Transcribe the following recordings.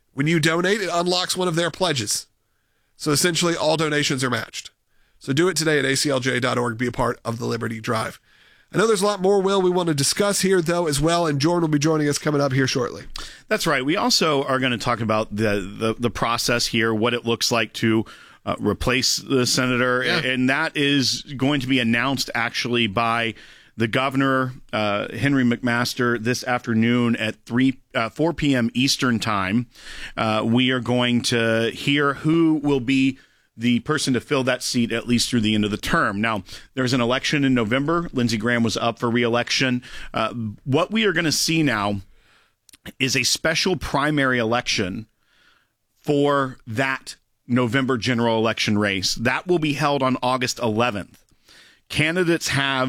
When you donate, it unlocks one of their pledges. So essentially, all donations are matched. So do it today at aclj.org. Be a part of the Liberty Drive. I know there's a lot more, Will, we want to discuss here, though, as well, and Jordan will be joining us coming up here shortly. That's right. We also are going to talk about the process here, what it looks like to replace the senator, and that is going to be announced actually by the governor, Henry McMaster, this afternoon at 4 p.m. Eastern time. We are going to hear who will be the person to fill that seat at least through the end of the term. Now, there's an election in November. Lindsey Graham was up for re-election. What we are going to see now is a special primary election for that November general election race. That will be held on August 11th. Candidates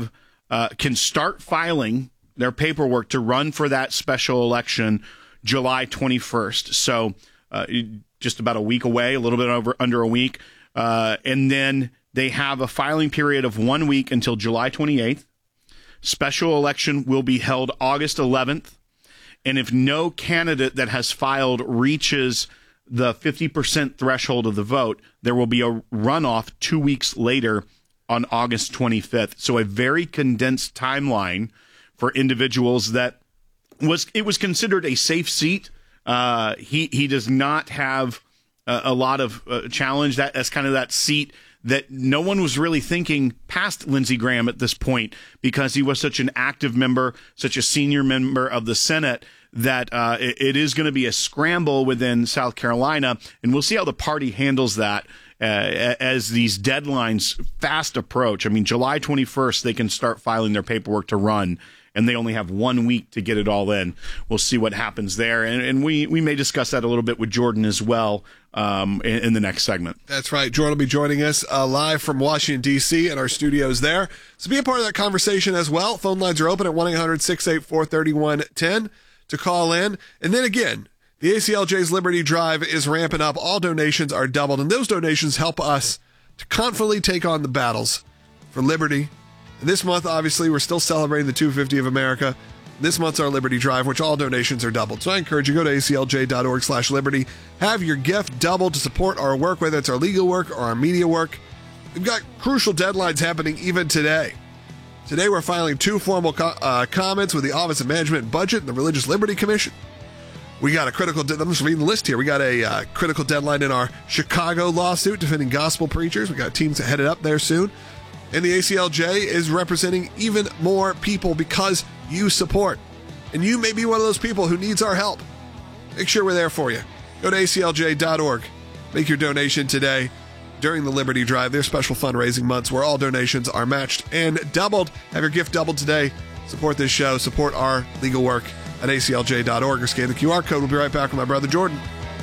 can start filing their paperwork to run for that special election July 21st. So just about a week away, a little bit under a week. And then they have a filing period of 1 week until July 28th. Special election will be held August 11th. And if no candidate that has filed reaches the 50% threshold of the vote, there will be a runoff 2 weeks later on August 25th. So a very condensed timeline for individuals that it was considered a safe seat. He does not have a lot of challenge. That's kind of that seat that no one was really thinking past Lindsey Graham at this point, because he was such an active member, such a senior member of the Senate, that it is going to be a scramble within South Carolina. And we'll see how the party handles that as these deadlines fast approach. I mean, July 21st, they can start filing their paperwork to run, and they only have 1 week to get it all in. We'll see what happens there. And we may discuss that a little bit with Jordan as well in the next segment. That's right. Jordan will be joining us live from Washington, D.C. in our studios there. So be a part of that conversation as well. Phone lines are open at 1-800-684-3110 to call in. And then again, the ACLJ's Liberty Drive is ramping up. All donations are doubled, and those donations help us to confidently take on the battles for liberty. And this month, obviously, we're still celebrating the 250 of America. This month's our Liberty Drive, which all donations are doubled. So I encourage you, go to aclj.org/liberty. Have your gift doubled to support our work, whether it's our legal work or our media work. We've got crucial deadlines happening even today. Today, we're filing 2 formal comments with the Office of Management and Budget and the Religious Liberty Commission. We got a critical, I'm just reading the list here. We got a critical deadline in our Chicago lawsuit defending gospel preachers. We got teams headed up there soon. And the ACLJ is representing even more people because you support. And you may be one of those people who needs our help. Make sure we're there for you. Go to aclj.org. Make your donation today during the Liberty Drive, their special fundraising months where all donations are matched and doubled. Have your gift doubled today. Support this show. Support our legal work at aclj.org or scan the QR code. We'll be right back with my brother Jordan.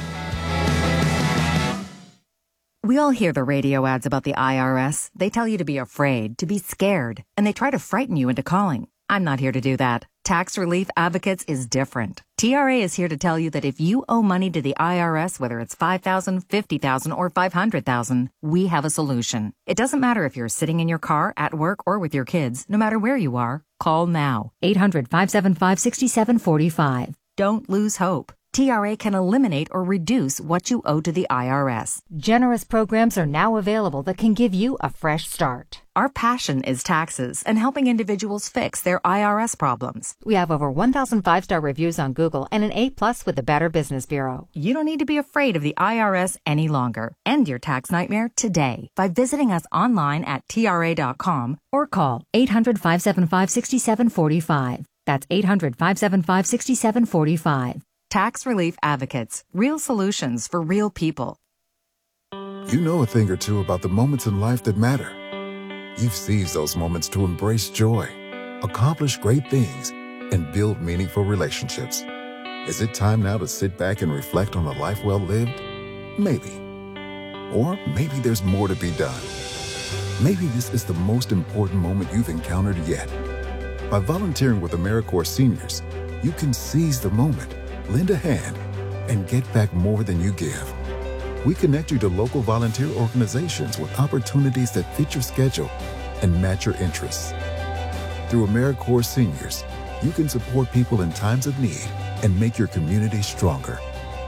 We all hear the radio ads about the IRS. They tell you to be afraid, to be scared, and they try to frighten you into calling. I'm not here to do that. Tax Relief Advocates is different. TRA is here to tell you that if you owe money to the IRS, whether it's $5,000, $50,000, or $500,000, we have a solution. It doesn't matter if you're sitting in your car, at work, or with your kids. No matter where you are, call now. 800-575-6745. Don't lose hope. TRA can eliminate or reduce what you owe to the IRS. Generous programs are now available that can give you a fresh start. Our passion is taxes and helping individuals fix their IRS problems. We have over 1,000 5-star reviews on Google and an A+ with the Better Business Bureau. You don't need to be afraid of the IRS any longer. End your tax nightmare today by visiting us online at TRA.com or call 800-575-6745. That's 800-575-6745. Tax Relief Advocates. Real solutions for real people. You know a thing or two about the moments in life that matter. You've seized those moments to embrace joy, accomplish great things, and build meaningful relationships. Is it time now to sit back and reflect on a life well lived? Maybe. Or maybe there's more to be done. Maybe this is the most important moment you've encountered yet. By volunteering with AmeriCorps Seniors, you can seize the moment, lend a hand, and get back more than you give. We connect you to local volunteer organizations with opportunities that fit your schedule and match your interests. Through AmeriCorps Seniors, you can support people in times of need and make your community stronger.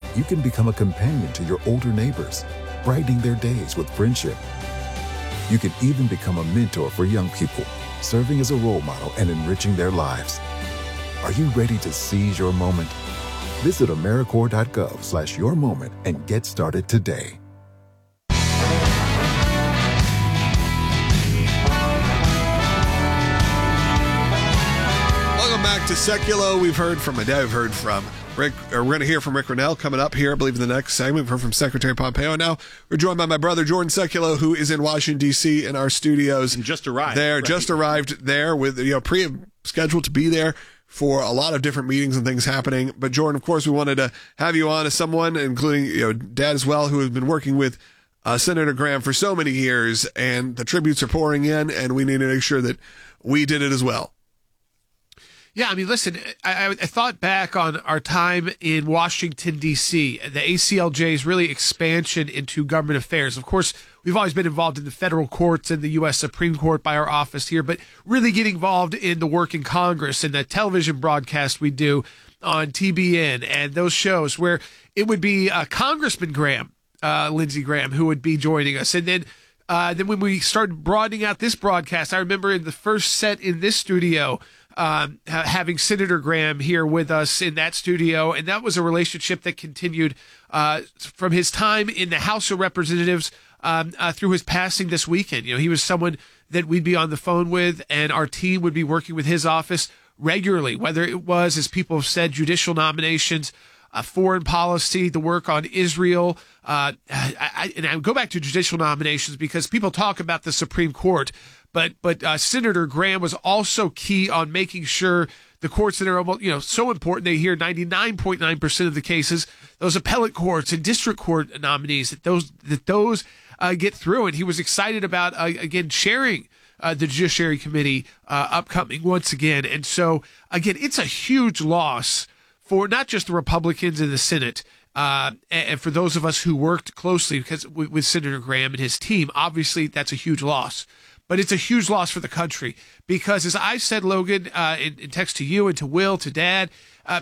You can become a companion to your older neighbors, brightening their days with friendship. You can even become a mentor for young people, serving as a role model and enriching their lives. Are you ready to seize your moment? Visit AmeriCorps.gov/yourmoment and get started today. Welcome back to Seculo. We've heard from Rick, or we're going to hear from Rick Grenell coming up here, I believe, in the next segment. We've heard from Secretary Pompeo. Now we're joined by my brother, Jordan Seculo, who is in Washington, D.C. in our studios. And just arrived. Just arrived there with, pre-scheduled to be there for a lot of different meetings and things happening. But Jordan, of course, we wanted to have you on as someone, including, Dad as well, who has been working with Senator Graham for so many years, and the tributes are pouring in, and we need to make sure that we did it as well. Yeah, I mean, listen, I thought back on our time in Washington, D.C., the ACLJ's really expansion into government affairs. Of course, we've always been involved in the federal courts and the U.S. Supreme Court by our office here, but really getting involved in the work in Congress and the television broadcast we do on TBN and those shows where it would be Congressman Graham, Lindsey Graham, who would be joining us. And then when we started broadening out this broadcast, I remember in the first set in this studio, having Senator Graham here with us in that studio. And that was a relationship that continued from his time in the House of Representatives through his passing this weekend. He was someone that we'd be on the phone with, and our team would be working with his office regularly, whether it was, as people have said, judicial nominations, foreign policy, the work on Israel. And I go back to judicial nominations because people talk about the Supreme Court, but Senator Graham was also key on making sure the courts that are so important, they hear 99.9% of the cases, those appellate courts and district court nominees, that those get through. And he was excited about again sharing the Judiciary Committee upcoming once again. And so again, it's a huge loss for not just the Republicans in the Senate, and for those of us who worked closely with Senator Graham and his team. Obviously, that's a huge loss. But it's a huge loss for the country because, as I said, Logan, in text to you and to Will, to Dad,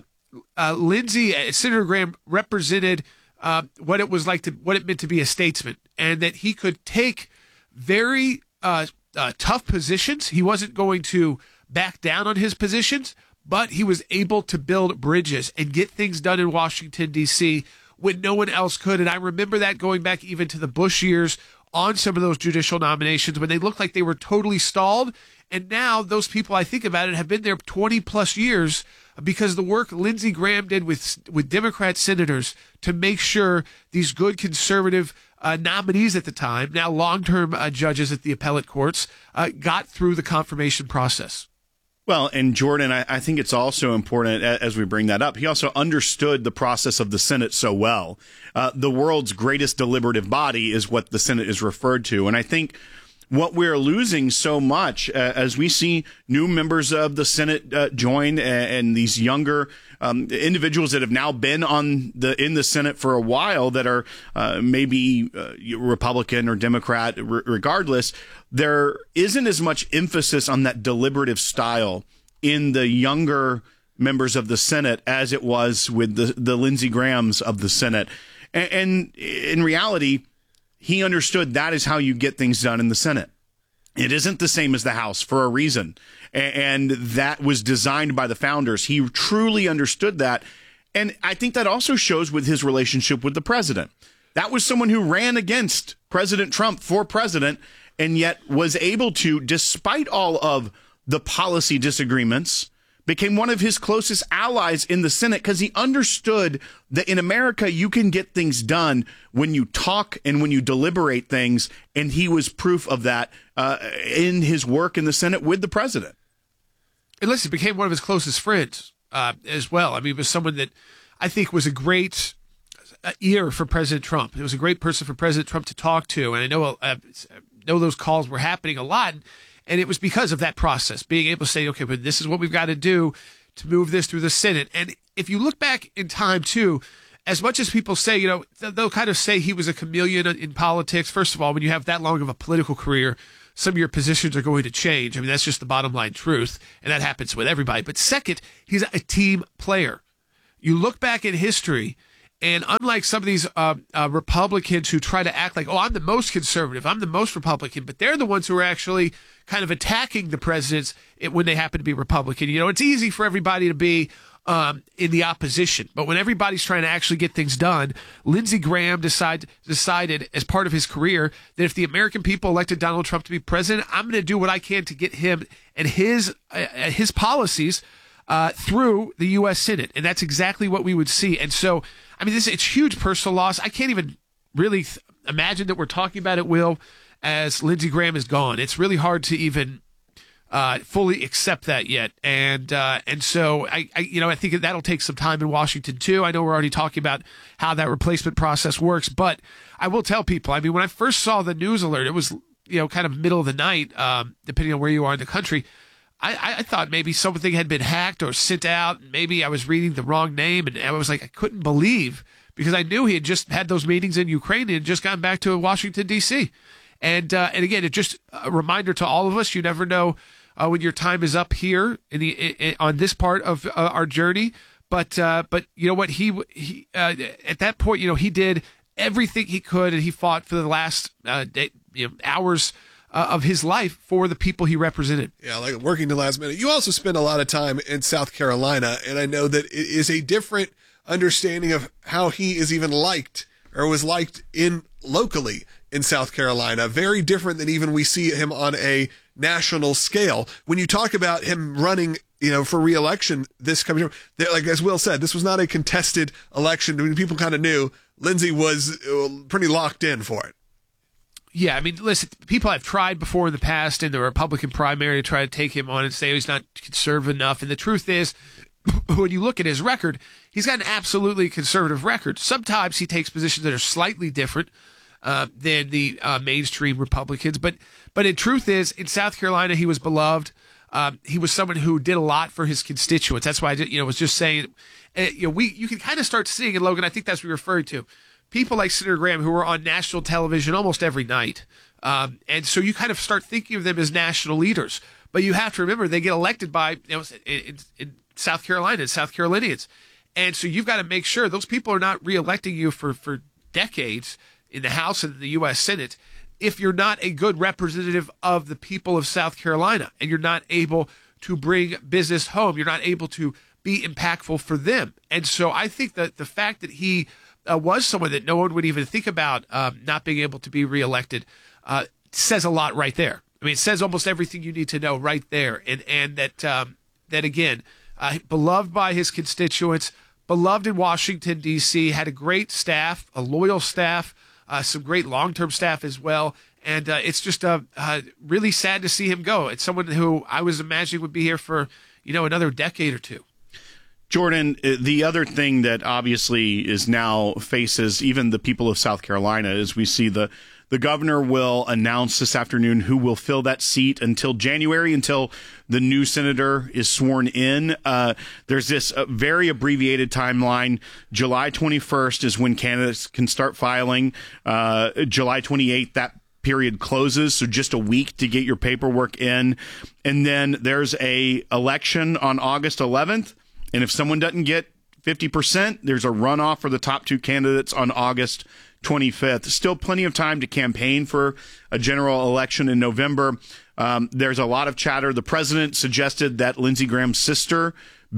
Senator Graham represented what it was like what it meant to be a statesman, and that he could take very tough positions. He wasn't going to back down on his positions, but he was able to build bridges and get things done in Washington, D.C. when no one else could. And I remember that going back even to the Bush years on some of those judicial nominations when they looked like they were totally stalled. And now those people, I think about it, have been there 20 plus years because the work Lindsey Graham did with Democrat senators to make sure these good conservative nominees at the time, now long-term judges at the appellate courts, got through the confirmation process. Well, and Jordan, I think it's also important as we bring that up. He also understood the process of the Senate so well. The world's greatest deliberative body is what the Senate is referred to. And I think what we're losing so much as we see new members of the Senate join and these younger individuals that have now been in the Senate for a while that are maybe Republican or Democrat, regardless, there isn't as much emphasis on that deliberative style in the younger members of the Senate as it was with the Lindsey Grahams of the Senate. And in reality, he understood that is how you get things done in the Senate. It isn't the same as the House for a reason. And that was designed by the founders. He truly understood that. And I think that also shows with his relationship with the president. That was someone who ran against President Trump for president and yet was able to, despite all of the policy disagreements, became one of his closest allies in the Senate because he understood that in America, you can get things done when you talk and when you deliberate things. And he was proof of that in his work in the Senate with the president. And listen, became one of his closest friends as well. I mean, it was someone that I think was a great ear for President Trump. It was a great person for President Trump to talk to. And I know those calls were happening a lot. And it was because of that process, being able to say, okay, but this is what we've got to do to move this through the Senate. And if you look back in time, too, as much as people say, they'll kind of say he was a chameleon in politics. First of all, when you have that long of a political career, some of your positions are going to change. I mean, that's just the bottom line truth. And that happens with everybody. But second, he's a team player. You look back in history, And unlike some of these Republicans who try to act like, oh, I'm the most conservative, I'm the most Republican, but they're the ones who are actually kind of attacking the presidents when they happen to be Republican. You know, it's easy for everybody to be in the opposition, but when everybody's trying to actually get things done, Lindsey Graham decided as part of his career that if the American people elected Donald Trump to be president, I'm going to do what I can to get him and his policies through the U.S. Senate. And that's exactly what we would see. And so, I mean, it's huge personal loss. I can't even really imagine that we're talking about it, Will, as Lindsey Graham is gone. It's really hard to even fully accept that yet. And so I think that'll take some time in Washington too. I know we're already talking about how that replacement process works, but I will tell people, I mean, when I first saw the news alert, it was, kind of middle of the night, depending on where you are in the country. I thought maybe something had been hacked or sent out. Maybe I was reading the wrong name, and I was like, I couldn't believe, because I knew he had just had those meetings in Ukraine and had just gotten back to Washington, D.C. And again, it's just a reminder to all of us, you never know when your time is up here on this part of our journey. But you know what, he at that point, he did everything he could, and he fought for the last hours of his life for the people he represented. Yeah, like working the last minute. You also spent a lot of time in South Carolina, and I know that it is a different understanding of how he is even liked or was liked locally in South Carolina. Very different than even we see him on a national scale. When you talk about him running, for re-election this coming year, like as Will said, this was not a contested election. I mean, people kind of knew Lindsey was pretty locked in for it. Yeah, I mean, listen, people have tried before in the past in the Republican primary to try to take him on and say he's not conservative enough. And the truth is, when you look at his record, he's got an absolutely conservative record. Sometimes he takes positions that are slightly different than the mainstream Republicans. But in truth is, in South Carolina, he was beloved. He was someone who did a lot for his constituents. That's why I was just saying, you can kind of start seeing it, Logan. I think that's what you're referring to. People like Senator Graham, who are on national television almost every night. And so you kind of start thinking of them as national leaders. But you have to remember, they get elected by, in South Carolina, South Carolinians. And so you've got to make sure those people are not reelecting you for decades in the House and the U.S. Senate if you're not a good representative of the people of South Carolina and you're not able to bring business home. You're not able to be impactful for them. And so I think that the fact that he was someone that no one would even think about not being able to be reelected says a lot right there. I mean, it says almost everything you need to know right there. And that again, beloved by his constituents, beloved in Washington, D.C., had a great staff, a loyal staff, some great long-term staff as well. And it's just really sad to see him go. It's someone who I was imagining would be here for, another decade or two. Jordan, the other thing that obviously is now faces even the people of South Carolina is we see the governor will announce this afternoon who will fill that seat until January, until the new senator is sworn in. There's this very abbreviated timeline. July 21st is when candidates can start filing. July 28th, that period closes, so just a week to get your paperwork in. And then there's a election on August 11th. And if someone doesn't get 50%, there's a runoff for the top two candidates on August 25th. Still plenty of time to campaign for a general election in November. There's a lot of chatter. The president suggested that Lindsey Graham's sister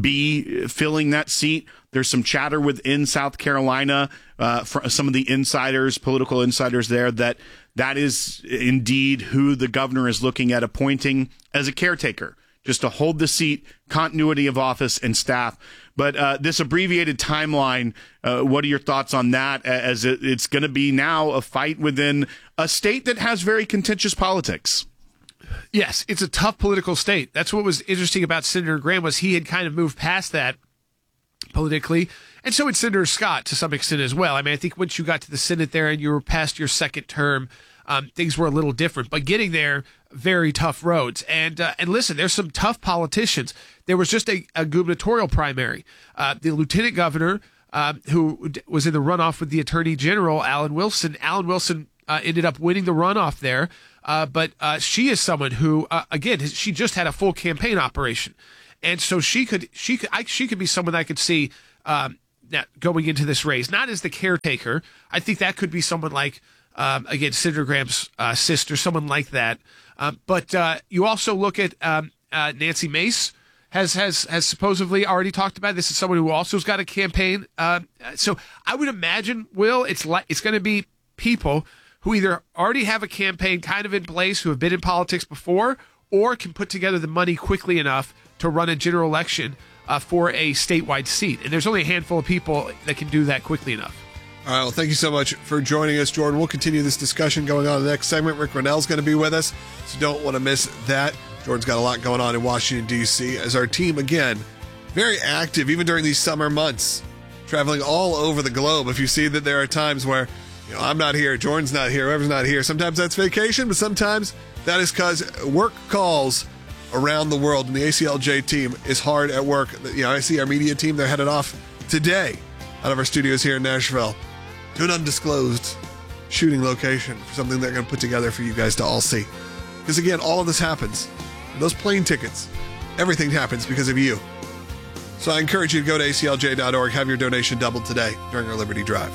be filling that seat. There's some chatter within South Carolina from some of the insiders, political insiders there, that is indeed who the governor is looking at appointing as a caretaker, just to hold the seat, continuity of office and staff. But this abbreviated timeline, what are your thoughts on that, as it's going to be now a fight within a state that has very contentious politics? Yes, it's a tough political state. That's what was interesting about Senator Graham, was he had kind of moved past that politically, and so had Senator Scott to some extent as well. I mean, I think once you got to the Senate there and you were past your second term, things were a little different. But getting there, very tough roads. And listen, there's some tough politicians. There was just a gubernatorial primary. The lieutenant governor, who was in the runoff with the attorney general, Alan Wilson. Alan Wilson ended up winning the runoff there. But she is someone who, again, she just had a full campaign operation. And so she could be someone I could see going into this race, not as the caretaker. I think that could be someone like, again, Senator Graham's sister, someone like that. But you also look at Nancy Mace has supposedly already talked about it. This is someone who also has got a campaign. So I would imagine, Will, it's going to be people who either already have a campaign kind of in place, who have been in politics before, or can put together the money quickly enough to run a general election for a statewide seat. And there's only a handful of people that can do that quickly enough. All right, well, thank you so much for joining us, Jordan. We'll continue this discussion going on in the next segment. Rick Grenell's going to be with us, so don't want to miss that. Jordan's got a lot going on in Washington, D.C., as our team, again, very active, even during these summer months, traveling all over the globe. If you see that there are times where, I'm not here, Jordan's not here, whoever's not here, sometimes that's vacation, but sometimes that is because work calls around the world, and the ACLJ team is hard at work. I see our media team, they're headed off today out of our studios here in Nashville to an undisclosed shooting location for something they're going to put together for you guys to all see. Because again, all of this happens. Those plane tickets, everything happens because of you. So I encourage you to go to aclj.org, have your donation doubled today during our Liberty Drive.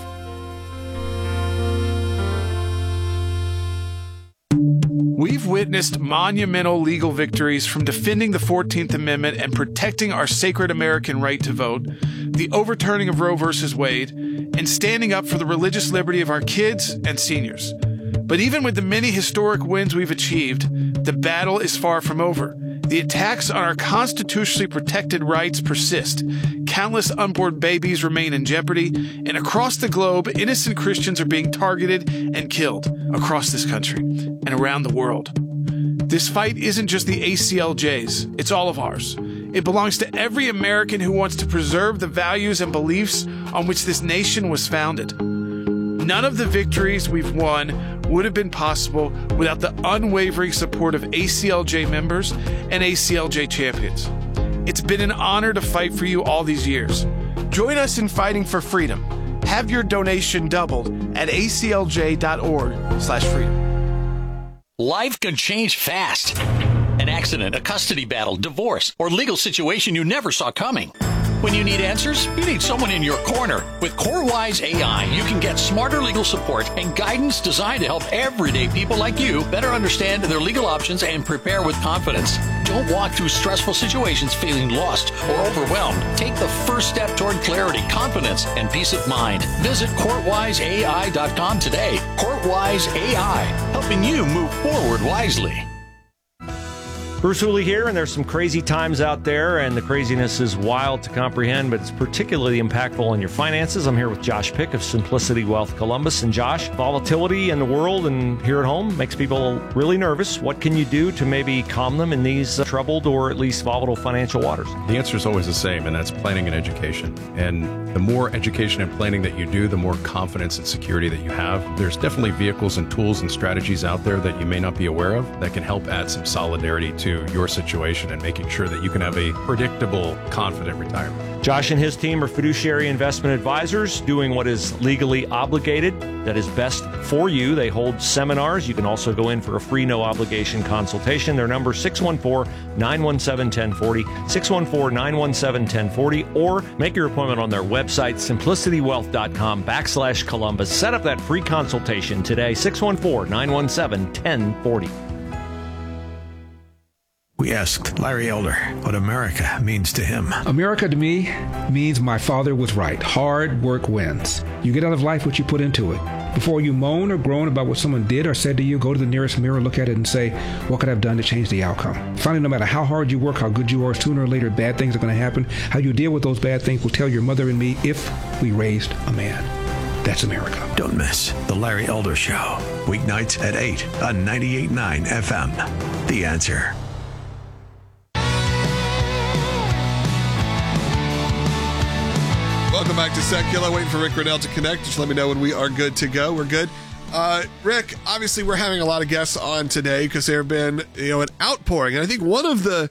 We've witnessed monumental legal victories from defending the 14th Amendment and protecting our sacred American right to vote, the overturning of Roe v. Wade, and standing up for the religious liberty of our kids and seniors. But even with the many historic wins we've achieved, the battle is far from over. The attacks on our constitutionally protected rights persist. Countless unborn babies remain in jeopardy, and across the globe, innocent Christians are being targeted and killed across this country and around the world. This fight isn't just the ACLJ's, it's all of ours. It belongs to every American who wants to preserve the values and beliefs on which this nation was founded. None of the victories we've won would have been possible without the unwavering support of ACLJ members and ACLJ champions. It's been an honor to fight for you all these years. Join us in fighting for freedom. Have your donation doubled at aclj.org/freedom. Life can change fast. An accident, a custody battle, divorce, or legal situation you never saw coming. When you need answers, you need someone in your corner. With CoreWise AI, you can get smarter legal support and guidance designed to help everyday people like you better understand their legal options and prepare with confidence. Don't walk through stressful situations feeling lost or overwhelmed. Take the first step toward clarity, confidence, and peace of mind. Visit CourtWiseAI.com today. CourtWise AI, helping you move forward wisely. Bruce Hooley here, and there's some crazy times out there, and the craziness is wild to comprehend, but it's particularly impactful on your finances. I'm here with Josh Pick of Simplicity Wealth Columbus. And Josh, volatility in the world and here at home makes people really nervous. What can you do to maybe calm them in these troubled or at least volatile financial waters? The answer is always the same, and that's planning and education. And the more education and planning that you do, the more confidence and security that you have. There's definitely vehicles and tools and strategies out there that you may not be aware of that can help add some solidarity to your situation and making sure that you can have a predictable, confident retirement. Josh and his team are fiduciary investment advisors doing what is legally obligated, that is best for you. They hold seminars. You can also go in for a free, no-obligation consultation. Their number is 614-917-1040, 614-917-1040, or make your appointment on their website, simplicitywealth.com/Columbus. Set up that free consultation today, 614-917-1040. We asked Larry Elder what America means to him. America to me means my father was right. Hard work wins. You get out of life what you put into it. Before you moan or groan about what someone did or said to you, go to the nearest mirror, look at it, and say, what could I have done to change the outcome? Finally, no matter how hard you work, how good you are, sooner or later, bad things are going to happen. How you deal with those bad things will tell your mother and me if we raised a man. That's America. Don't miss The Larry Elder Show. Weeknights at 8 on 98.9 FM. The Answer. Welcome back to Secular. Waiting for Rick Grenell to connect. Just let me know when we are good to go. We're good. Rick, obviously we're having a lot of guests on today because there have been, an outpouring. And I think one of the,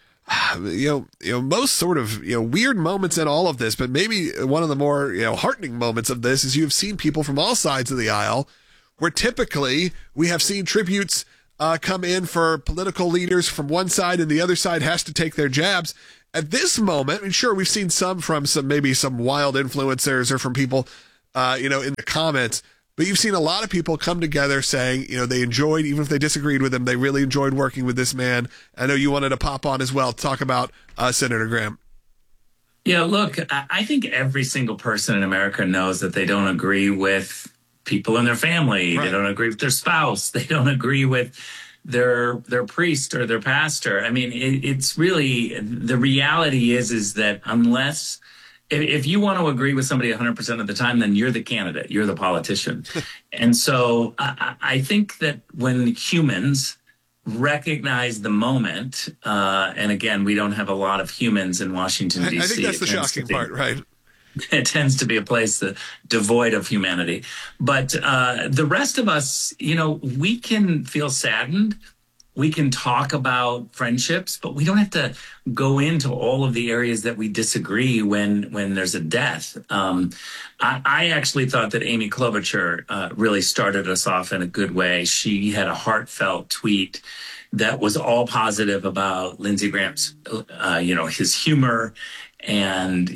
most sort of, weird moments in all of this, but maybe one of the more, heartening moments of this is you've seen people from all sides of the aisle where typically we have seen tributes come in for political leaders from one side and the other side has to take their jabs. at this moment, and sure, we've seen some from maybe some wild influencers or from people, in the comments, but you've seen a lot of people come together saying, they enjoyed, even if they disagreed with him, they really enjoyed working with this man. I know you wanted to pop on as well to talk about Senator Graham. Yeah, look, I think every single person in America knows that they don't agree with people in their family. Right. They don't agree with their spouse. They don't agree with their priest or their pastor. I mean, it's really, the reality is that unless, if you want to agree with somebody 100% of the time, then you're the candidate, you're the politician. And so I think that when humans recognize the moment, and again, we don't have a lot of humans in Washington, D.C. I think that's the shocking part, right? It tends to be a place that devoid of humanity. But the rest of us, we can feel saddened. We can talk about friendships, but we don't have to go into all of the areas that we disagree when there's a death. I actually thought that Amy Klobuchar really started us off in a good way. She had a heartfelt tweet that was all positive about Lindsey Graham's, his humor and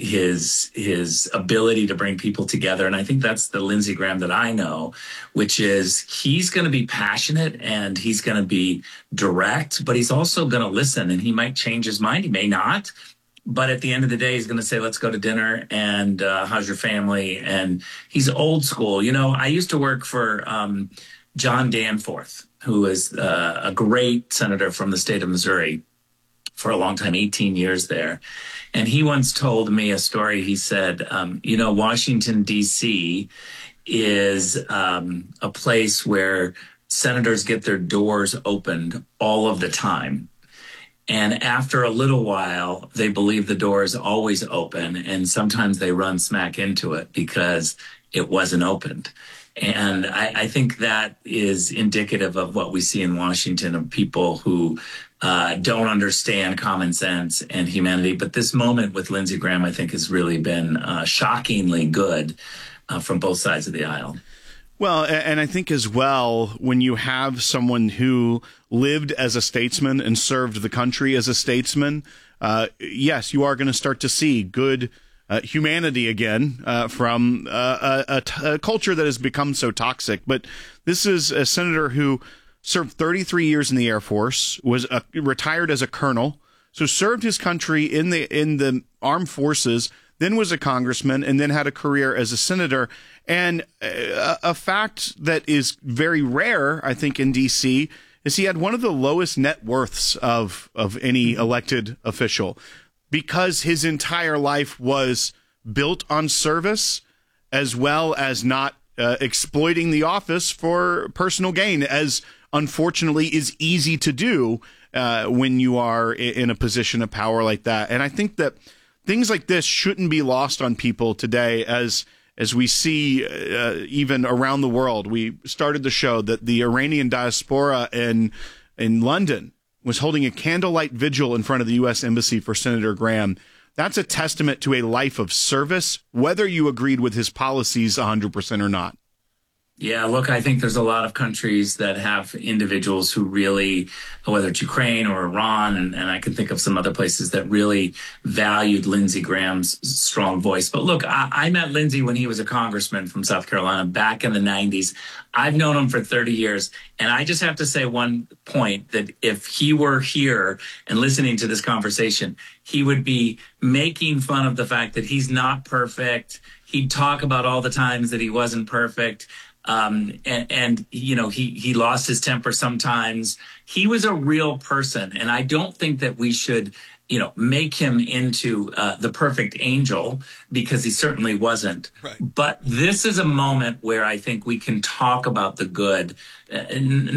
his ability to bring people together. And I think that's the Lindsey Graham that I know, which is he's going to be passionate and he's going to be direct, but he's also going to listen, and he might change his mind. He may not. But at the end of the day, he's going to say, let's go to dinner, and how's your family? And he's old school. I used to work for John Danforth, who is a great senator from the state of Missouri for a long time, 18 years there. And he once told me a story. He said, Washington, D.C. is a place where senators get their doors opened all of the time. And after a little while, they believe the door is always open. And sometimes they run smack into it because it wasn't opened. And I think that is indicative of what we see in Washington, of people who don't understand common sense and humanity. But this moment with Lindsey Graham, I think, has really been shockingly good from both sides of the aisle. Well, and I think as well, when you have someone who lived as a statesman and served the country as a statesman, yes, you are going to start to see good humanity again from a culture that has become so toxic. But this is a senator who served 33 years in the Air Force, was retired as a colonel, so served his country in the armed forces, then was a congressman, and then had a career as a senator. And a fact that is very rare, I think, in D.C. is he had one of the lowest net worths of any elected official, because his entire life was built on service as well as not exploiting the office for personal gain, as unfortunately is easy to do when you are in a position of power like that. And I think that things like this shouldn't be lost on people today, as we see even around the world. We started the show that the Iranian diaspora in London was holding a candlelight vigil in front of the U.S. Embassy for Senator Graham. That's a testament to a life of service, whether you agreed with his policies 100% or not. Yeah, look, I think there's a lot of countries that have individuals who really, whether it's Ukraine or Iran, and I can think of some other places that really valued Lindsey Graham's strong voice. But look, I met Lindsey when he was a congressman from South Carolina back in the 90s. I've known him for 30 years. And I just have to say one point, that if he were here and listening to this conversation, he would be making fun of the fact that he's not perfect. He'd talk about all the times that he wasn't perfect. And he lost his temper sometimes. He was a real person. And I don't think that we should, make him into the perfect angel, because he certainly wasn't. Right. But this is a moment where I think we can talk about the good, we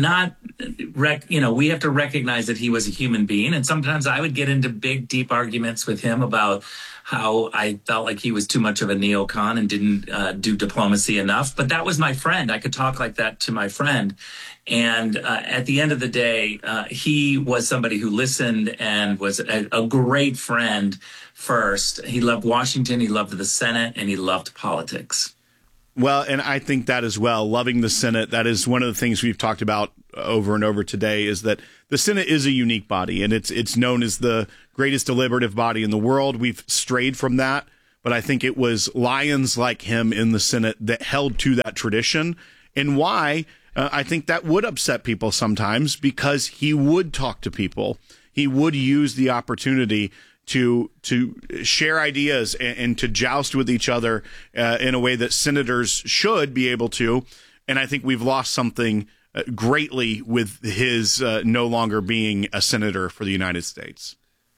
have to recognize that he was a human being. And sometimes I would get into big, deep arguments with him about how I felt like he was too much of a neocon and didn't do diplomacy enough. But that was my friend. I could talk like that to my friend. And at the end of the day, he was somebody who listened and was a great friend first. He loved Washington, he loved the Senate, and he loved politics. Well, and I think that as well, loving the Senate, that is one of the things we've talked about over and over today, is that the Senate is a unique body, and it's known as the greatest deliberative body in the world. We've strayed from that, but I think it was lions like him in the Senate that held to that tradition, and why I think that would upset people sometimes, because he would talk to people. He would use the opportunity to share ideas and to joust with each other in a way that senators should be able to. And I think we've lost something greatly with his no longer being a senator for the United States.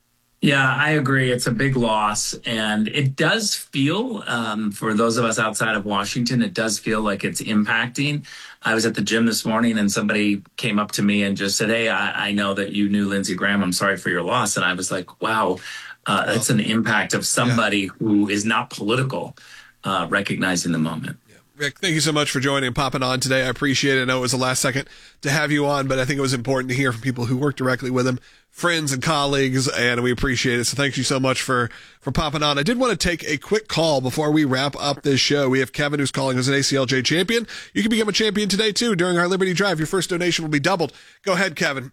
Yeah, I agree. It's a big loss. And it does feel, for those of us outside of Washington, it does feel like it's impacting. I was at the gym this morning and somebody came up to me and just said, "Hey, I know that you knew Lindsey Graham. I'm sorry for your loss." And I was like, wow, that's an impact of somebody who is not political, recognizing the moment. Rick, thank you so much for joining and popping on today. I appreciate it. I know it was the last second to have you on, but I think it was important to hear from people who work directly with him, friends and colleagues, and we appreciate it. So thank you so much for popping on. I did want to take a quick call before we wrap up this show. We have Kevin who's calling us an ACLJ champion. You can become a champion today, too, during our Liberty Drive. Your first donation will be doubled. Go ahead, Kevin.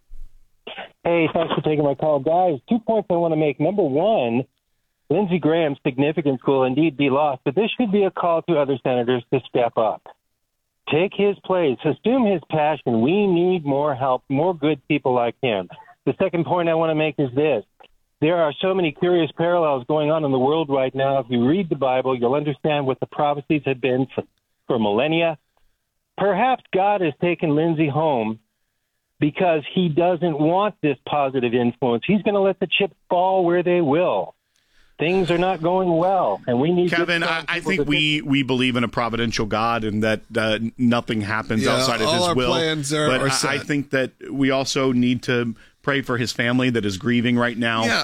Hey, thanks for taking my call. Guys, 2 points I want to make. Number one, Lindsey Graham's significance will indeed be lost, but this should be a call to other senators to step up. Take his place. Assume his passion. We need more help, more good people like him. The second point I want to make is this. There are so many curious parallels going on in the world right now. If you read the Bible, you'll understand what the prophecies have been for millennia. Perhaps God has taken Lindsey home because he doesn't want this positive influence. He's going to let the chips fall where they will. Things are not going well, and we need Kevin, I think we believe in a providential God and that nothing happens outside of his will. But I think that we also need to pray for his family that is grieving right now,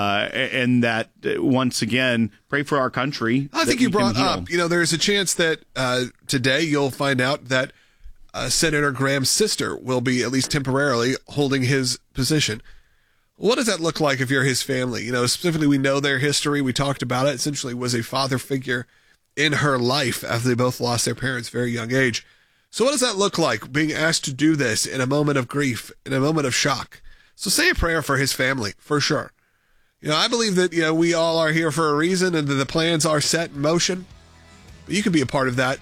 and that, once again, pray for our country. I think you brought up, there's a chance that today you'll find out that Senator Graham's sister will be, at least temporarily, holding his position. What does that look like if you're his family? Specifically, we know their history. We talked about it. Essentially was a father figure in her life after they both lost their parents at a very young age. So what does that look like, being asked to do this in a moment of grief, in a moment of shock? So say a prayer for his family, for sure. I believe that, we all are here for a reason and that the plans are set in motion. But you can be a part of that.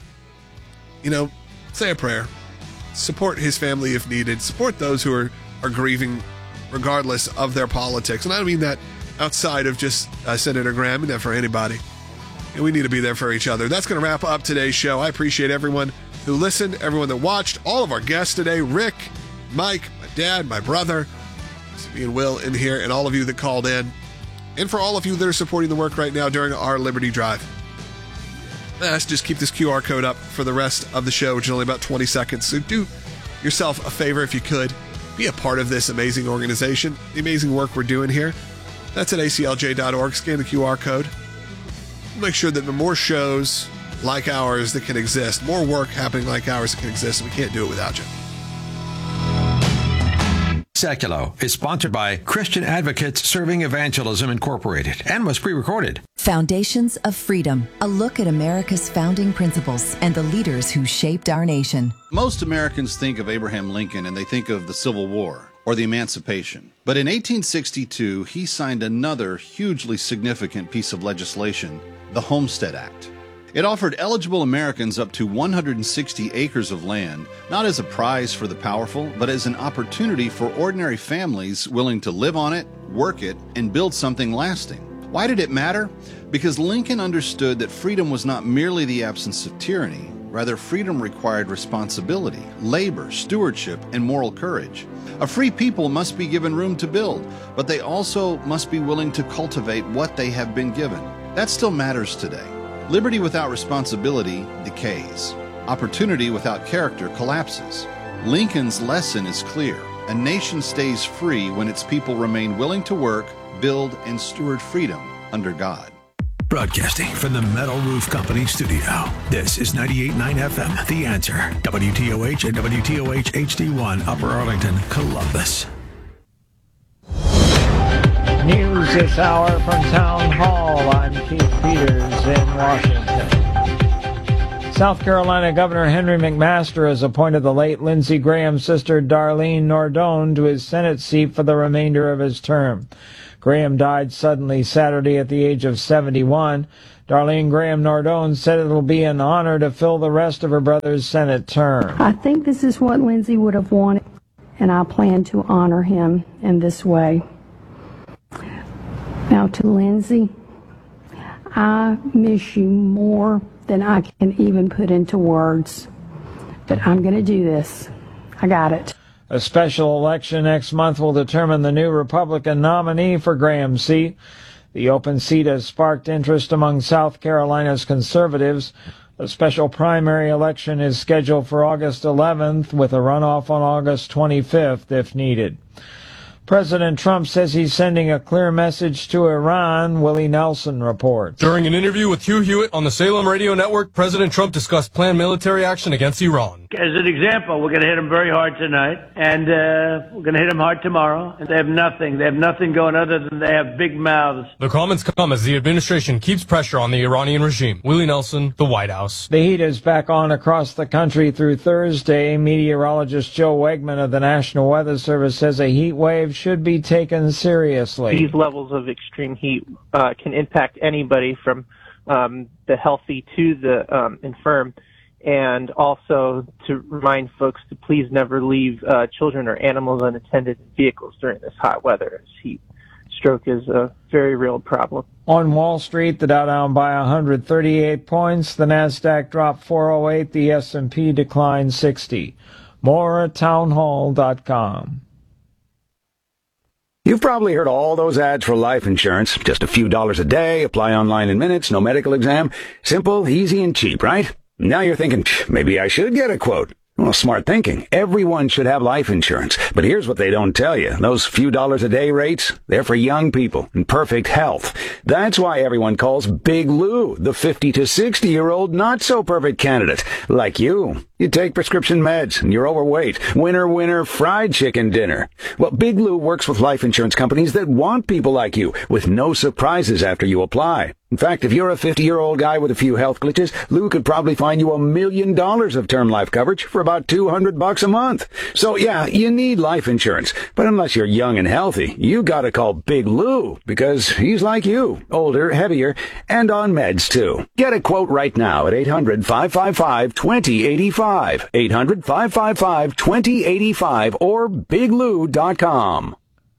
Say a prayer. Support his family if needed. Support those who are grieving regardless of their politics. And I don't mean that outside of just Senator Graham. I mean that for anybody. And we need to be there for each other. That's going to wrap up today's show. I appreciate everyone who listened, everyone that watched, all of our guests today, Rick, Mike, my dad, my brother, me and Will in here, and all of you that called in. And for all of you that are supporting the work right now during our Liberty Drive. Let's just keep this QR code up for the rest of the show, which is only about 20 seconds. So do yourself a favor if you could. Be a part of this amazing organization, the amazing work we're doing here. That's at aclj.org. Scan the QR code. We'll make sure that there are more shows like ours that can exist, more work happening like ours that can exist, and we can't do it without you. Seculo is sponsored by Christian Advocates Serving Evangelism Incorporated and was pre-recorded. Foundations of Freedom, a look at America's founding principles and the leaders who shaped our nation. Most Americans think of Abraham Lincoln and they think of the Civil War or the Emancipation. But in 1862, he signed another hugely significant piece of legislation, the Homestead Act. It offered eligible Americans up to 160 acres of land, not as a prize for the powerful, but as an opportunity for ordinary families willing to live on it, work it, and build something lasting. Why did it matter? Because Lincoln understood that freedom was not merely the absence of tyranny. Rather, freedom required responsibility, labor, stewardship, and moral courage. A free people must be given room to build, but they also must be willing to cultivate what they have been given. That still matters today. Liberty without responsibility decays. Opportunity without character collapses. Lincoln's lesson is clear. A nation stays free when its people remain willing to work, build, and steward freedom under God. Broadcasting from the Metal Roof Company studio. This is 98.9 FM, The Answer. WTOH and WTOH HD1, Upper Arlington, Columbus. News this hour from Town Hall. I'm Keith Peters in Washington. South Carolina Governor Henry McMaster has appointed the late Lindsey Graham's sister Darlene Nardone to his Senate seat for the remainder of his term. Graham died suddenly Saturday at the age of 71. Darlene Graham Nardone said it'll be an honor to fill the rest of her brother's Senate term. I think this is what Lindsey would have wanted, and I plan to honor him in this way. Now to Lindsey, I miss you more than I can even put into words, but I'm going to do this. I got it. A special election next month will determine the new Republican nominee for Graham's seat. The open seat has sparked interest among South Carolina's conservatives. A special primary election is scheduled for August 11th, with a runoff on August 25th if needed. President Trump says he's sending a clear message to Iran, Willie Nelson reports. During an interview with Hugh Hewitt on the Salem Radio Network, President Trump discussed planned military action against Iran. As an example, we're going to hit them very hard tonight, and we're going to hit them hard tomorrow. And they have nothing. They have nothing going other than they have big mouths. The comments come as the administration keeps pressure on the Iranian regime. Willie Nelson, the White House. The heat is back on across the country through Thursday. Meteorologist Joe Wegman of the National Weather Service says a heat wave should be taken seriously. These levels of extreme heat can impact anybody from the healthy to the infirm. And also to remind folks to please never leave children or animals unattended in vehicles during this hot weather, as heat stroke is a very real problem. On Wall Street, the Dow down by 138 points, the Nasdaq dropped 408, the S&P declined 60. More at townhall.com. You've probably heard all those ads for life insurance. Just a few dollars a day, apply online in minutes, no medical exam. Simple, easy, and cheap, right? Now you're thinking, maybe I should get a quote. Well, smart thinking. Everyone should have life insurance. But here's what they don't tell you. Those few dollars a day rates, they're for young people in perfect health. That's why everyone calls Big Lou the 50 to 60-year-old not-so-perfect candidate. Like you. You take prescription meds and you're overweight. Winner, fried chicken dinner. Well, Big Lou works with life insurance companies that want people like you with no surprises after you apply. In fact, if you're a 50-year-old guy with a few health glitches, Lou could probably find you $1 million of term life coverage for about $200 a month. So yeah, you need life insurance. But unless you're young and healthy, you gotta call Big Lou because he's like you, older, heavier, and on meds too. Get a quote right now at 800-555-2085. 800-555-2085 or biglou.com.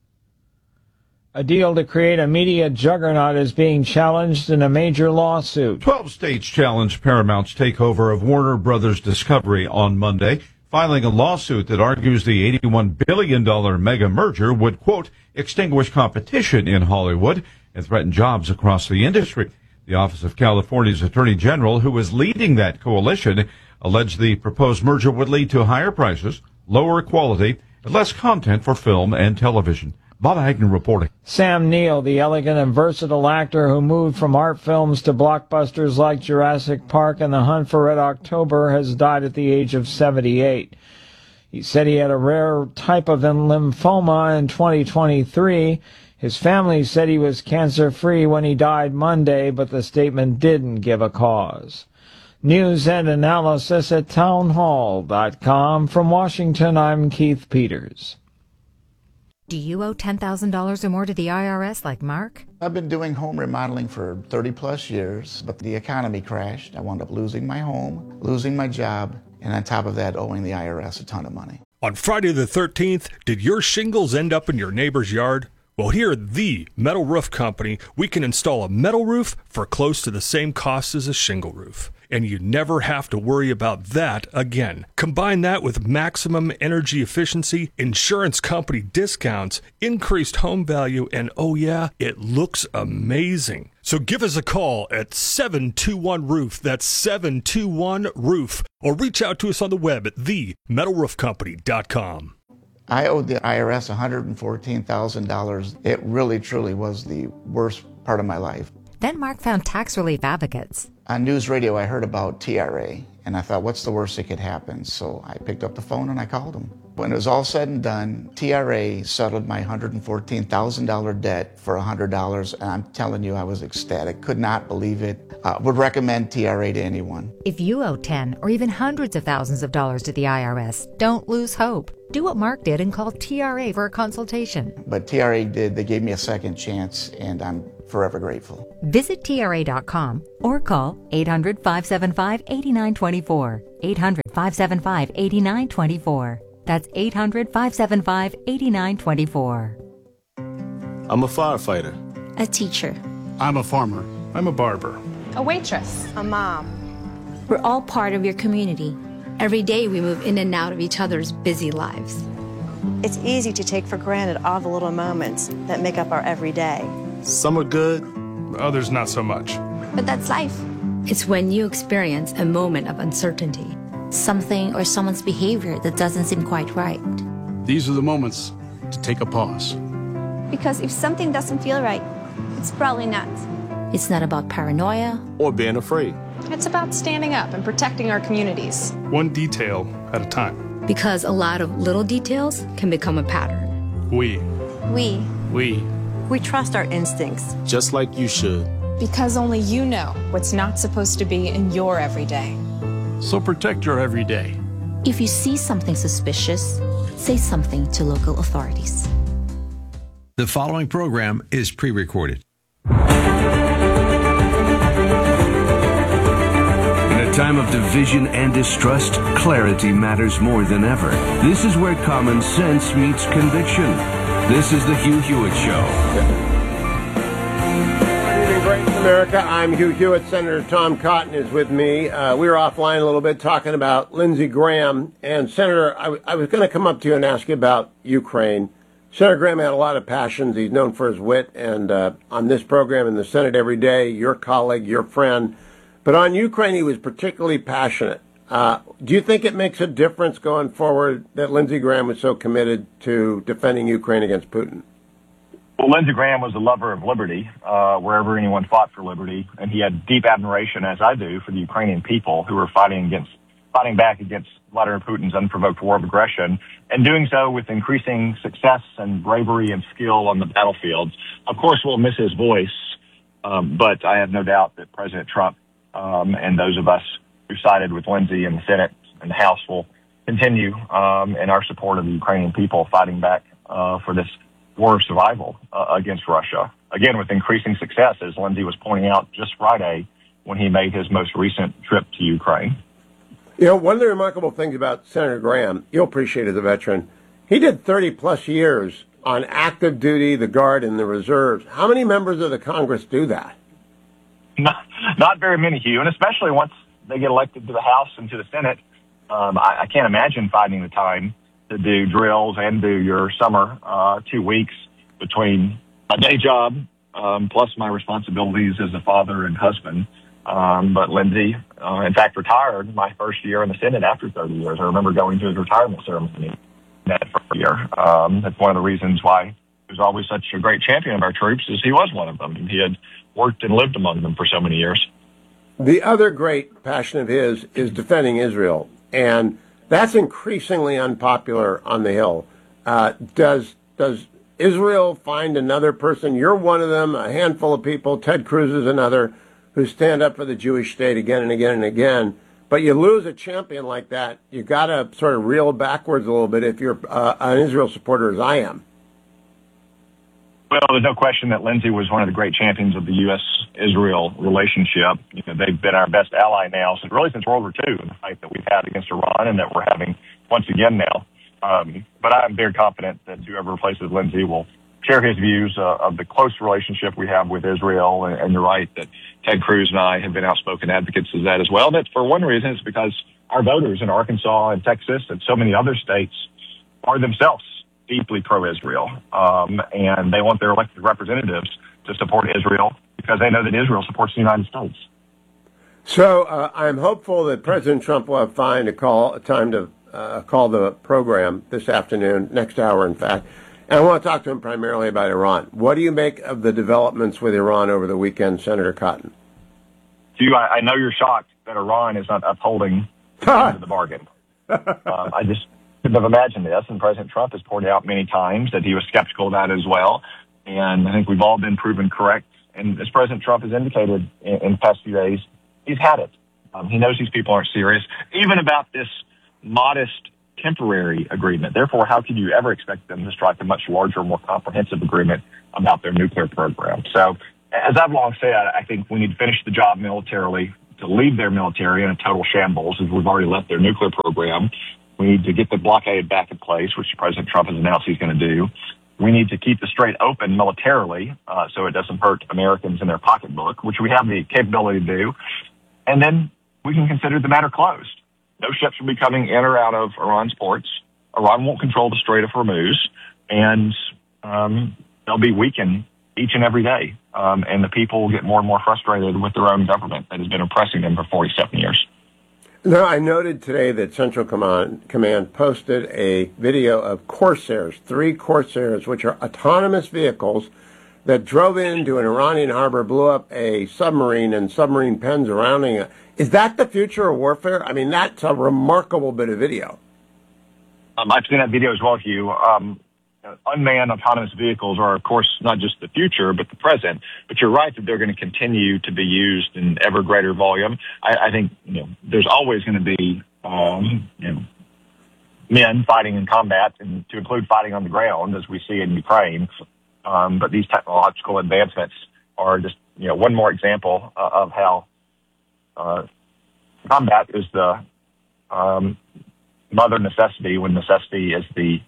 A deal to create a media juggernaut is being challenged in a major lawsuit. 12 states challenged Paramount's takeover of Warner Brothers Discovery on Monday, filing a lawsuit that argues the $81 billion mega merger would, quote, extinguish competition in Hollywood and threaten jobs across the industry. The Office of California's Attorney General, who is leading that coalition, alleged the proposed merger would lead to higher prices, lower quality, and less content for film and television. Bob Hagner reporting. Sam Neill, the elegant and versatile actor who moved from art films to blockbusters like Jurassic Park and The Hunt for Red October, has died at the age of 78. He said he had a rare type of lymphoma in 2023. His family said he was cancer-free when he died Monday, but the statement didn't give a cause. News and analysis at townhall.com. From Washington, I'm Keith Peters. Do you owe $10,000 or more to the IRS like Mark? I've been doing home remodeling for 30 plus years, but the economy crashed. I wound up losing my home, losing my job, and on top of that, owing the IRS a ton of money. On Friday the 13th, did your shingles end up in your neighbor's yard? Well, here at the Metal Roof Company, we can install a metal roof for close to the same cost as a shingle roof. And you never have to worry about that again. Combine that with maximum energy efficiency, insurance company discounts, increased home value, and oh yeah, it looks amazing. So give us a call at 721-ROOF. That's 721-ROOF. Or reach out to us on the web at themetalroofcompany.com. I owed the IRS $114,000. It really, truly was the worst part of my life. Then Mark found tax relief advocates. On news radio, I heard about TRA, And I thought, what's the worst that could happen? So I picked up the phone and I called him. When it was all said and done, TRA settled my $114,000 debt for $100, and I'm telling you, I was ecstatic. Could not believe it. Would recommend TRA to anyone. If you owe 10 or even hundreds of thousands of dollars to the IRS, don't lose hope. Do what Mark did and call TRA for a consultation. But TRA did. They gave me a second chance, and I'm forever grateful. Visit TRA.com or call 800-575-8924. 800-575-8924. That's 800-575-8924. I'm a firefighter. A teacher. I'm a farmer. I'm a barber. A waitress. A mom. We're all part of your community. Every day we move in and out of each other's busy lives. It's easy to take for granted all the little moments that make up our everyday. Some are good, others not so much. But that's life. It's when you experience a moment of uncertainty. Something or someone's behavior that doesn't seem quite right. These are the moments to take a pause. Because if something doesn't feel right, it's probably not. It's not about paranoia or being afraid. It's about standing up and protecting our communities. One detail at a time. Because a lot of little details can become a pattern. We trust our instincts. Just like you should. Because only you know what's not supposed to be in your everyday. So protect your everyday. If you see something suspicious, say something to local authorities. The following program is pre-recorded. In a time of division and distrust, clarity matters more than ever. This is where common sense meets conviction. This is the Hugh Hewitt Show. Great America. I'm Hugh Hewitt. Senator Tom Cotton is with me. We were offline a little bit talking about Lindsey Graham. And Senator, I was going to come up to you and ask you about Ukraine. Senator Graham had a lot of passions. He's known for his wit. And on this program in the Senate every day, your colleague, your friend. But on Ukraine, he was particularly passionate. Do you think it makes a difference going forward that Lindsey Graham was so committed to defending Ukraine against Putin? Well, Lindsey Graham was a lover of liberty, wherever anyone fought for liberty, and he had deep admiration, as I do, for the Ukrainian people who were fighting back against Vladimir Putin's unprovoked war of aggression, and doing so with increasing success and bravery and skill on the battlefields. Of course, we'll miss his voice, but I have no doubt that President Trump and those of us who sided with Lindsey in the Senate and the House will continue in our support of the Ukrainian people fighting back for this war of survival against Russia. Again, with increasing success, as Lindsey was pointing out just Friday when he made his most recent trip to Ukraine. You know, one of the remarkable things about Senator Graham, you'll appreciate as a veteran, he did 30-plus years on active duty, the Guard, and the Reserves. How many members of the Congress do that? Not very many, Hugh, and especially once they get elected to the House and to the Senate. I can't imagine finding the time to do drills and do your summer 2 weeks between my day job plus my responsibilities as a father and husband. But Lindsey, in fact, retired my first year in the Senate after 30 years. I remember going to his retirement ceremony that first year. That's one of the reasons why he was always such a great champion of our troops, is he was one of them. He had worked and lived among them for so many years. The other great passion of his is defending Israel, and that's increasingly unpopular on the Hill. Does Israel find another person? You're one of them, a handful of people, Ted Cruz is another, who stand up for the Jewish state again and again and again. But you lose a champion like that, you got to sort of reel backwards a little bit if you're an Israel supporter, as I am. Well, there's no question that Lindsey was one of the great champions of the U.S.-Israel relationship. You know, they've been our best ally now since World War II, in the fight that we've had against Iran and that we're having once again now. But I'm very confident that whoever replaces Lindsey will share his views of the close relationship we have with Israel. And you're right that Ted Cruz and I have been outspoken advocates of that as well. That's for one reason, it's because our voters in Arkansas and Texas and so many other states are themselves deeply pro-Israel, and they want their elected representatives to support Israel because they know that Israel supports the United States. So I'm hopeful that President Trump will have time to call the program this afternoon, next hour, in fact. And I want to talk to him primarily about Iran. What do you make of the developments with Iran over the weekend, Senator Cotton? Hugh, I know you're shocked that Iran is not upholding the end of the bargain. I just couldn't have imagined this, and President Trump has pointed out many times that he was skeptical of that as well, and I think we've all been proven correct. And as President Trump has indicated in the past few days, he's had it. He knows these people aren't serious, even about this modest temporary agreement. Therefore, how could you ever expect them to strike a much larger, more comprehensive agreement about their nuclear program? So, as I've long said, I think we need to finish the job militarily, to leave their military in a total shambles, as we've already left their nuclear program. We need to get the blockade back in place, which President Trump has announced he's going to do. We need to keep the strait open militarily so it doesn't hurt Americans in their pocketbook, which we have the capability to do. And then we can consider the matter closed. No ships will be coming in or out of Iran's ports. Iran won't control the Strait of Hormuz, and they'll be weakened each and every day. And the people will get more and more frustrated with their own government that has been oppressing them for 47 years. Now, I noted today that Central Command posted a video of Corsairs, 3 Corsairs, which are autonomous vehicles that drove into an Iranian harbor, blew up a submarine and submarine pens surrounding it. Is that the future of warfare? I mean, that's a remarkable bit of video. I've seen that video as well, Hugh. Unmanned autonomous vehicles are, of course, not just the future, but the present. But you're right that they're going to continue to be used in ever greater volume. I think there's always going to be men fighting in combat, and to include fighting on the ground, as we see in Ukraine. But these technological advancements are just one more example of how combat is the mother necessity, when necessity is the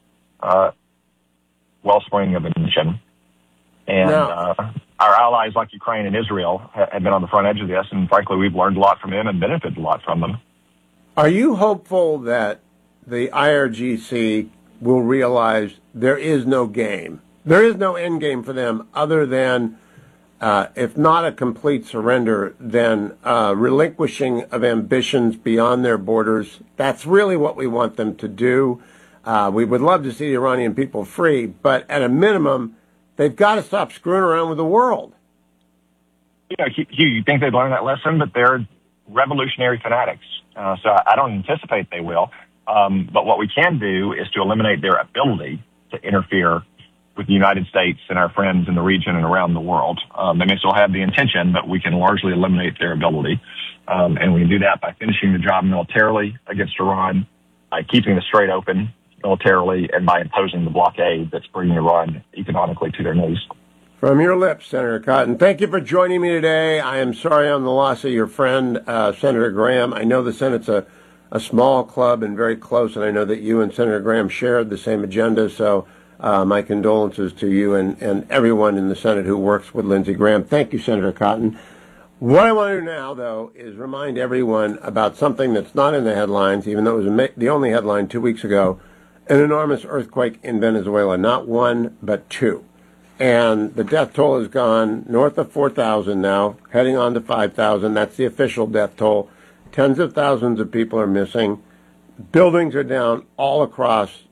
wellspring of invention. And our allies like Ukraine and Israel have been on the front edge of this, and frankly, we've learned a lot from them and benefited a lot from them. Are you hopeful that the IRGC will realize there is no game? There is no end game for them other than, if not a complete surrender, then relinquishing of ambitions beyond their borders. That's really what we want them to do. We would love to see the Iranian people free, but at a minimum, they've got to stop screwing around with the world. You think they've learned that lesson, but they're revolutionary fanatics. So I don't anticipate they will. But what we can do is to eliminate their ability to interfere with the United States and our friends in the region and around the world. They may still have the intention, but we can largely eliminate their ability. And we can do that by finishing the job militarily against Iran, by keeping the strait open militarily, and by imposing the blockade that's bringing Iran economically to their knees. From your lips, Senator Cotton, thank you for joining me today. I am sorry on the loss of your friend, Senator Graham. I know the Senate's a small club and very close, and I know that you and Senator Graham shared the same agenda, so my condolences to you and everyone in the Senate who works with Lindsey Graham. Thank you, Senator Cotton. What I want to do now, though, is remind everyone about something that's not in the headlines, even though it was the only headline 2 weeks ago, an enormous earthquake in Venezuela, not one, but 2. And the death toll has gone north of 4,000 now, heading on to 5,000. That's the official death toll. Tens of thousands of people are missing. Buildings are down all across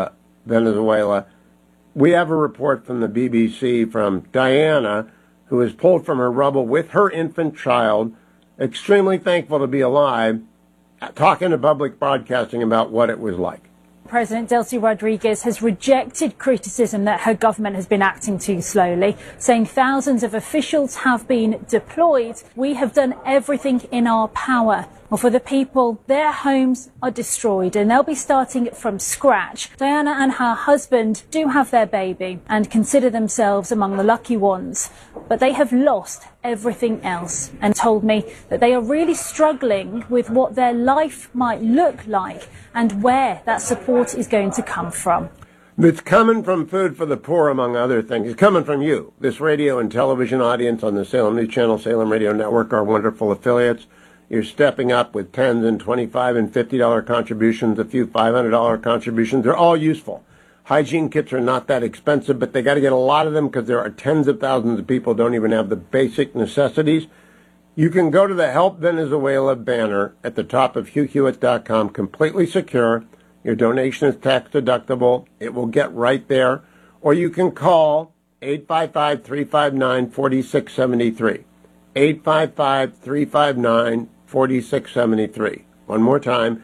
Venezuela. We have a report from the BBC from Diana, who is pulled from her rubble with her infant child, extremely thankful to be alive, talking to public broadcasting about what it was like. President Delcy Rodriguez has rejected criticism that her government has been acting too slowly, saying thousands of officials have been deployed. We have done everything in our power. Well, for the people, their homes are destroyed and they'll be starting from scratch. Diana and her husband do have their baby and consider themselves among the lucky ones, but they have lost everything else and told me that they are really struggling with what their life might look like and where that support is going to come from. It's coming from Food for the Poor, among other things. It's coming from you, this radio and television audience on the Salem News Channel, Salem Radio Network, our wonderful affiliates. You're stepping up with $10 and $25 and $50 contributions, a few $500 contributions. They're all useful. Hygiene kits are not that expensive, but they got to get a lot of them because there are tens of thousands of people who don't even have the basic necessities. You can go to the Help Venezuela banner at the top of HughHewitt.com, completely secure. Your donation is tax deductible. It will get right there. Or you can call 855-359-4673. 855-359-4673. 855-359-4673. One more time,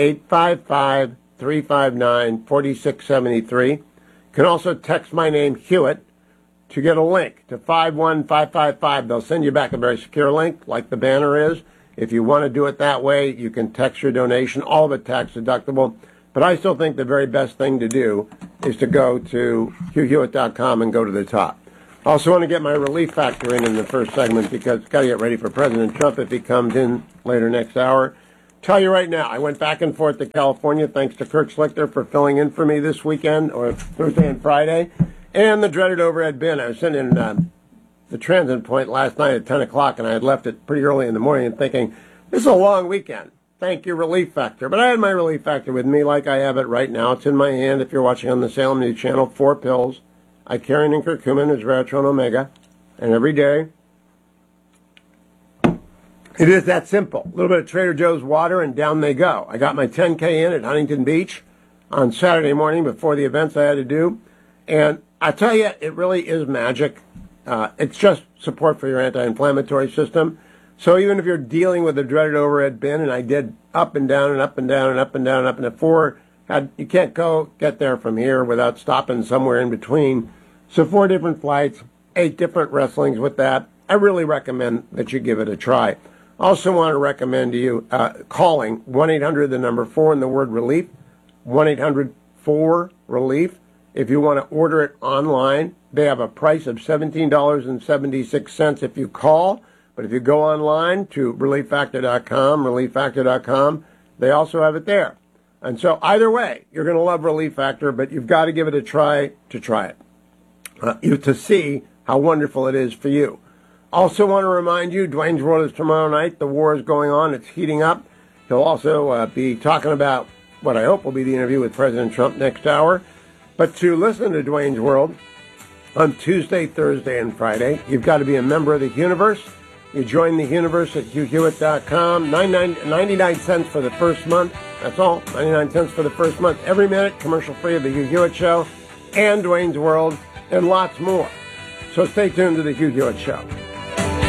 855-359-4673. You can also text my name, Hewitt, to get a link to 51555. They'll send you back a very secure link, like the banner is. If you want to do it that way, you can text your donation, all of it tax deductible. But I still think the very best thing to do is to go to HughHewitt.com and go to the top. I also want to get my relief factor in the first segment because it's got to get ready for President Trump if he comes in later next hour. Tell you right now, I went back and forth to California thanks to Kirk Schlichter for filling in for me this weekend, or Thursday and Friday, and the dreaded overhead bin. I was sitting in the transit point last night at 10 o'clock, and I had left it pretty early in the morning and thinking, this is a long weekend. Thank you, Relief Factor. But I had my Relief Factor with me like I have it right now. It's in my hand if you're watching on the Salem News Channel. 4 pills. Icarian and curcumin, resveratrol, and omega. And every day, it is that simple. A little bit of Trader Joe's water, and down they go. I got my 10K in at Huntington Beach on Saturday morning before the events I had to do. And I tell you, it really is magic. It's just support for your anti-inflammatory system. So even if you're dealing with a dreaded overhead bin, and I did up and down and up and down and up and down and up and down, you can't get there from here without stopping somewhere in between. So 4 different flights, 8 different wrestlings with that. I really recommend that you give it a try. Also want to recommend to you calling 1-800, the number 4 and the word relief, 1-800-4-RELIEF. If you want to order it online, they have a price of $17.76 if you call. But if you go online to relieffactor.com, they also have it there. And so either way, you're going to love Relief Factor, but you've got to give it a try to try it, to see how wonderful it is for you. Also want to remind you, Dwayne's World is tomorrow night. The war is going on. It's heating up. He'll also be talking about what I hope will be the interview with President Trump next hour. But to listen to Dwayne's World on Tuesday, Thursday, and Friday, you've got to be a member of the Universe. You join the Universe at HughHewitt.com. 99 cents for the first month. That's all. 99 cents for the first month. Every minute, commercial-free of the Hugh Hewitt Show and Dwayne's World and lots more. So stay tuned to the Hugh Hewitt Show.